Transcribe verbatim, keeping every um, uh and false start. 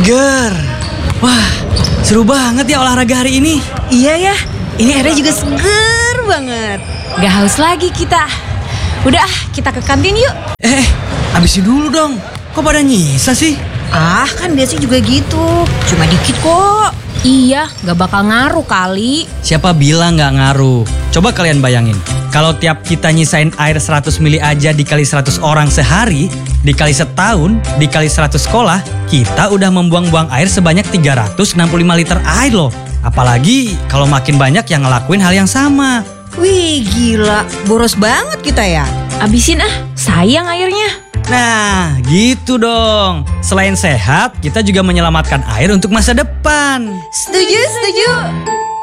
Seger. Wah, seru banget ya olahraga hari ini. Iya ya, ini airnya juga seger banget. Gak haus lagi kita. Udah ah, kita ke kantin yuk. Eh, habisin dulu dong. Kok pada nyisa sih? Ah, kan biasanya juga gitu. Cuma dikit kok. Iya, gak bakal ngaruh kali. Siapa bilang gak ngaruh? Coba kalian bayangin. Kalau tiap kita nyisain air seratus mili aja dikali seratus orang sehari, dikali setahun, dikali seratus sekolah, kita udah membuang-buang air sebanyak tiga ratus enam puluh lima liter air loh. Apalagi kalau makin banyak yang ngelakuin hal yang sama. Wih, gila. Boros banget kita ya. Abisin ah, sayang airnya. Nah, gitu dong. Selain sehat, kita juga menyelamatkan air untuk masa depan. Setuju, setuju.